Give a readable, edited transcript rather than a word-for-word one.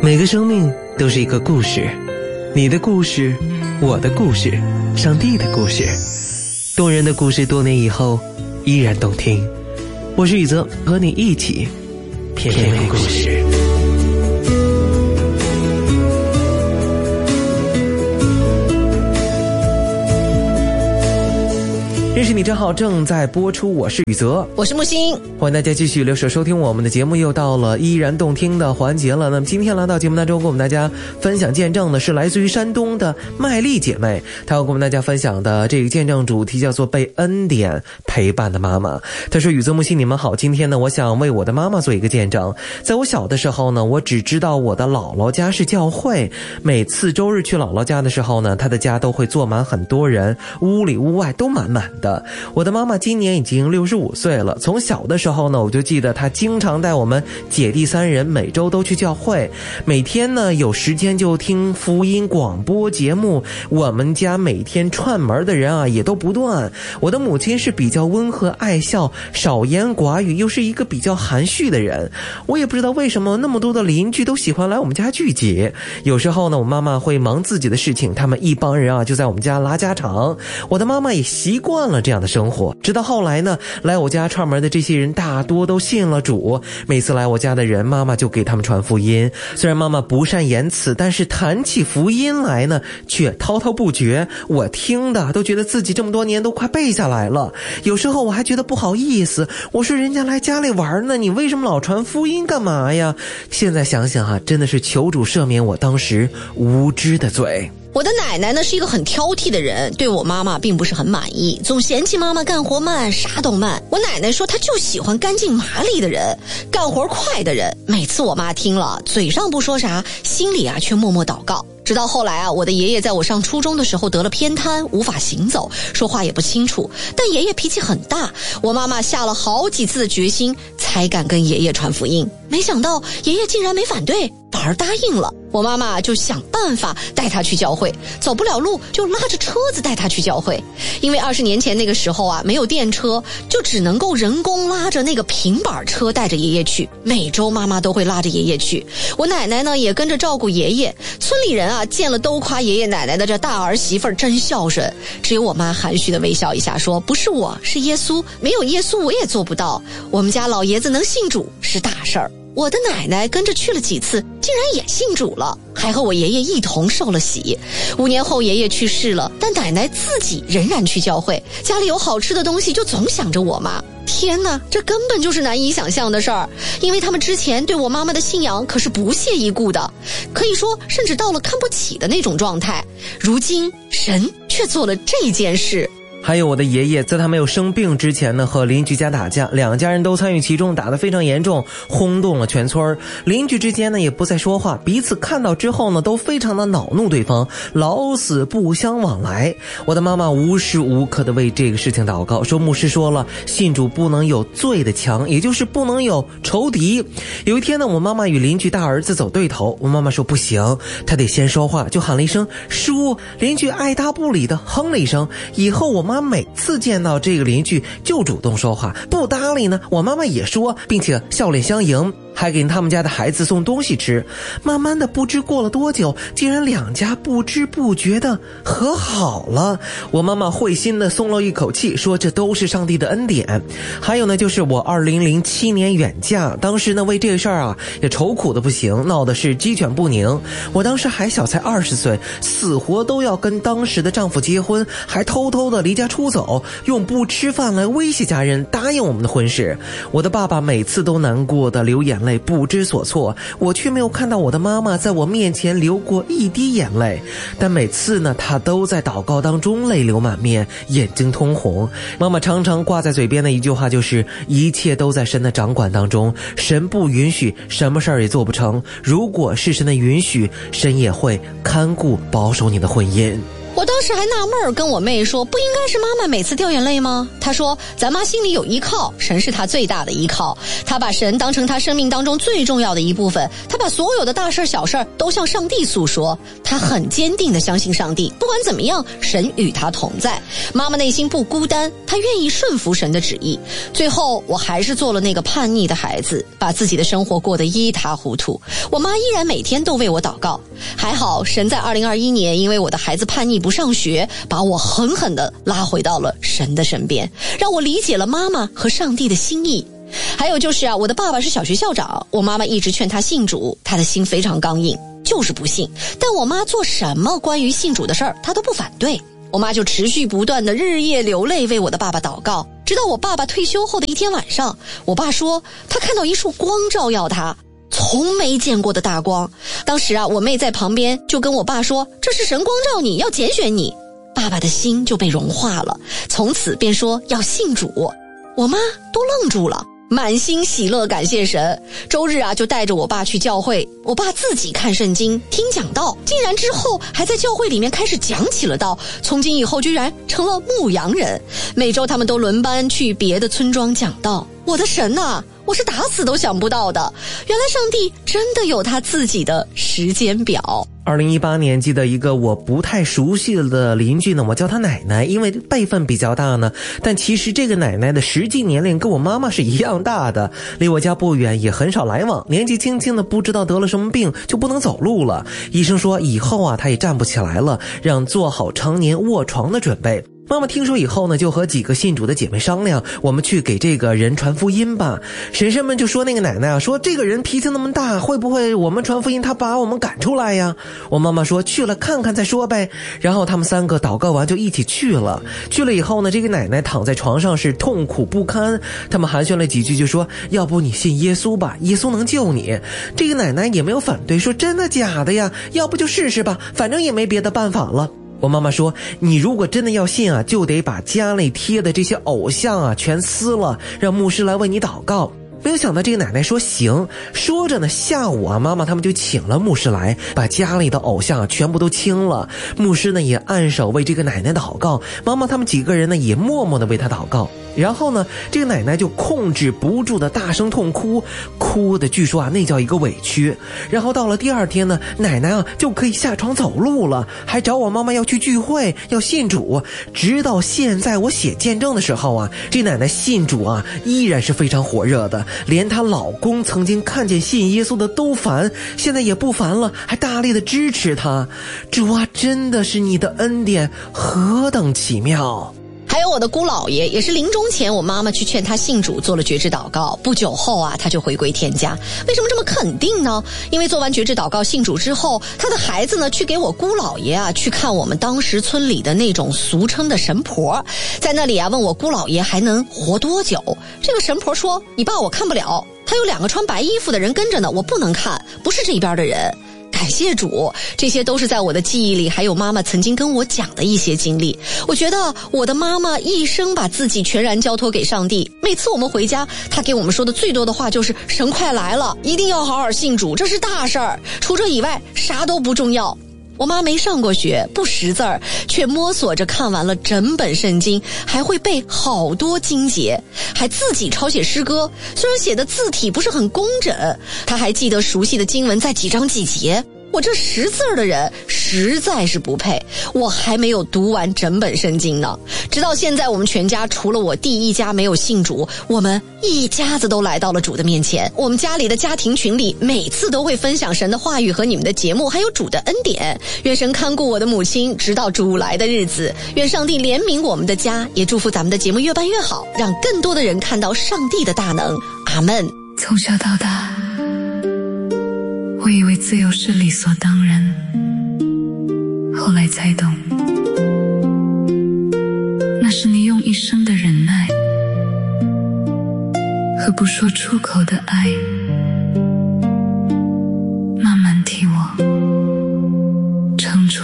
每个生命都是一个故事，你的故事，我的故事，上帝的故事，动人的故事，多年以后依然动听。我是宇泽，和你一起品味故事。认识你真好正在播出，我是宇泽， 我是木星， 欢迎大家继续留守收听我们的节目，又到了依然动听的环节了。那么今天来到节目当中跟我们大家分享见证的是来自于山东的麦丽姐妹，她要跟我们大家分享的这个见证主题叫做被恩典陪伴的妈妈。她说，宇泽木星你们好，今天呢我想为我的妈妈做一个见证。在我小的时候呢，我只知道我的姥姥家是教会，每次周日去姥姥家的时候呢，她的家都会坐满很多人，屋里屋外都满满的。我的妈妈今年已经65岁了，从小的时候呢，我就记得她经常带我们姐弟3人每周都去教会，每天呢有时间就听福音广播节目，我们家每天串门的人啊也都不断。我的母亲是比较温和爱笑，少言寡语，又是一个比较含蓄的人。我也不知道为什么那么多的邻居都喜欢来我们家聚集。有时候呢，我妈妈会忙自己的事情，他们一帮人啊就在我们家拉家常。我的妈妈也习惯了这样的生活，直到后来呢，来我家串门的这些人大多都信了主，每次来我家的人，妈妈就给他们传福音。虽然妈妈不善言辞，但是谈起福音来呢，却滔滔不绝，我听的都觉得自己这么多年都快背下来了。有时候我还觉得不好意思，我说人家来家里玩呢，你为什么老传福音干嘛呀？现在想想啊，真的是求主赦免我当时无知的罪。 我的奶奶呢是一个很挑剔的人，对我妈妈并不是很满意，总嫌弃妈妈干活慢，啥都慢。我奶奶说她就喜欢干净麻利的人，干活快的人。每次我妈听了，嘴上不说啥，心里啊却默默祷告。直到后来啊，我的爷爷在我上初中的时候得了偏瘫，无法行走，说话也不清楚，但爷爷脾气很大，我妈妈下了好几次的决心才敢跟爷爷传福音。没想到爷爷竟然没反对，反而答应了。我妈妈就想办法带他去教会，走不了路就拉着车子带他去教会。因为20年前那个时候啊，没有电车，就只能够人工拉着那个平板车带着爷爷去。每周妈妈都会拉着爷爷去，我奶奶呢也跟着照顾爷爷。村里人啊见了都夸爷爷奶奶的这大儿媳妇真孝顺，只有我妈含蓄的微笑一下说，不是我，是耶稣，没有耶稣我也做不到，我们家老爷子能信主是大事儿。我的奶奶跟着去了几次，竟然也信主了，还和我爷爷一同受了洗。5年后爷爷去世了，但奶奶自己仍然去教会，家里有好吃的东西就总想着我妈。天哪，这根本就是难以想象的事儿，因为他们之前对我妈妈的信仰可是不屑一顾的，可以说甚至到了看不起的那种状态。如今神却做了这件事。 还有我的爷爷，在他没有生病之前呢，和邻居家打架，2家人都参与其中，打得非常严重，轰动了全村。邻居之间呢也不再说话，彼此看到之后呢都非常的恼怒对方，老死不相往来。我的妈妈无时无刻的为这个事情祷告，说牧师说了，信主不能有罪的墙，也就是不能有仇敌。有一天呢，我妈妈与邻居大儿子走对头，我妈妈说不行，他得先说话，就喊了一声叔，邻居爱答不理的哼了一声。以后我妈每次见到这个邻居就主动说话，不搭理呢，我妈妈也说，并且笑脸相迎，还给他们家的孩子送东西吃。慢慢的，不知过了多久，竟然2家不知不觉的和好了。我妈妈会心的松了一口气，说这都是上帝的恩典。还有呢，就是我2007年远嫁，当时呢为这个事儿啊也愁苦的不行，闹的是鸡犬不宁。我当时还小，才20岁，死活都要跟当时的丈夫结婚，还偷偷的离家出走，用不吃饭来威胁家人，答应我们的婚事。我的爸爸每次都难过的流眼泪，不知所措，我却没有看到我的妈妈在我面前流过一滴眼泪，但每次呢，她都在祷告当中泪流满面，眼睛通红。妈妈常常挂在嘴边的一句话就是，一切都在神的掌管当中，神不允许什么事儿也做不成，如果是神的允许，神也会看顾保守你的婚姻。 我当时还纳闷儿，跟我妹说，不应该是妈妈每次掉眼泪吗？她说咱妈心里有依靠，神是她最大的依靠，她把神当成她生命当中最重要的一部分，她把所有的大事小事都向上帝诉说，她很坚定地相信上帝，不管怎么样，神与她同在。妈妈内心不孤单，她愿意顺服神的旨意。最后我还是做了那个叛逆的孩子，把自己的生活过得一塌糊涂。我妈依然每天都为我祷告，还好神在2021年因为我的孩子叛逆不上学，把我狠狠地拉回到了神的身边，让我理解了妈妈和上帝的心意。还有就是我的爸爸是小学校长，我妈妈一直劝他信主，他的心非常刚硬，就是不信。但我妈做什么关于信主的事儿，他都不反对。我妈就持续不断的日夜流泪为我的爸爸祷告，直到我爸爸退休后的一天晚上，我爸说他看到一束光照耀他，从没见过的大光。当时我妹在旁边就跟我爸说，这是神光照你，要拣选你。爸爸的心就被融化了，从此便说要信主。我妈都愣住了，满心喜乐感谢神。周日就带着我爸去教会，我爸自己看圣经听讲道，竟然之后还在教会里面开始讲起了道，从今以后居然成了牧羊人。每周他们都轮班去别的村庄讲道。我的神啊，我是打死都想不到的，原来上帝真的有他自己的时间表。 2018年记得一个我不太熟悉的邻居呢，我叫她奶奶，因为辈分比较大呢，但其实这个奶奶的实际年龄跟我妈妈是一样大的，离我家不远，也很少来往，年纪轻轻的不知道得了什么病就不能走路了，医生说以后她也站不起来了，让做好常年卧床的准备。妈妈听说以后呢，就和几个信主的姐妹商量，我们去给这个人传福音吧。婶婶们就说那个奶奶说这个人脾气那么大，会不会我们传福音他把我们赶出来呀？我妈妈说去了看看再说呗。然后他们三个祷告完就一起去了。去了以后呢，这个奶奶躺在床上是痛苦不堪，他们寒暄了几句就说要不你信耶稣吧，耶稣能救你。这个奶奶也没有反对，说真的假的呀，要不就试试吧，反正也没别的办法了。我妈妈说你如果真的要信就得把家里贴的这些偶像全撕了，让牧师来为你祷告。没有想到这个奶奶说行，说着呢，下午妈妈他们就请了牧师来，把家里的偶像全部都清了。牧师呢也按手为这个奶奶祷告，妈妈他们几个人呢也默默的为她祷告。然后呢，这个奶奶就控制不住的大声痛哭，哭的据说那叫一个委屈。然后到了第二天呢，奶奶就可以下床走路了，还找我妈妈要去聚会，要信主。直到现在我写见证的时候这奶奶信主依然是非常火热的，连她老公曾经看见信耶稣的都烦，现在也不烦了，还大力的支持她。主真的是你的恩典何等奇妙。 还有我的姑姥爷，也是临终前我妈妈去劝他信主，做了觉知祷告，不久后他就回归天家。为什么这么肯定呢？因为做完觉知祷告信主之后，他的孩子呢去给我姑姥爷去看我们当时村里的那种俗称的神婆，在那里问我姑姥爷还能活多久。这个神婆说你爸我看不了，他有2个穿白衣服的人跟着呢，我不能看，不是这边的人。感谢主，这些都是在我的记忆里，还有妈妈曾经跟我讲的一些经历。我觉得我的妈妈一生把自己全然交托给上帝，每次我们回家，她给我们说的最多的话就是神快来了，一定要好好信主，这是大事儿，除这以外啥都不重要。我妈没上过学，不识字儿，却摸索着看完了整本圣经，还会背好多经节，还自己抄写诗歌。虽然写的字体不是很工整，她还记得熟悉的经文在几章几节。我这识字的人实在是不配，我还没有读完整本圣经呢。直到现在，我们全家除了我弟一家没有信主，我们一家子都来到了主的面前。我们家里的家庭群里，每次都会分享神的话语和你们的节目，还有主的恩典。愿神看顾我的母亲，直到主来的日子。愿上帝怜悯我们的家，也祝福咱们的节目越办越好，让更多的人看到上帝的大能。阿们。 从小到大，我以为自由是理所当然，后来才懂，那是你用一生的忍耐和不说出口的爱。